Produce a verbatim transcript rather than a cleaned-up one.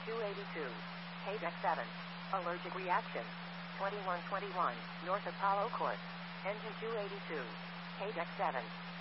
two eighty-two. K deck seven. Allergic reaction. twenty-one twenty-one, North Apollo Court. Engine two eighty-two. K deck seven.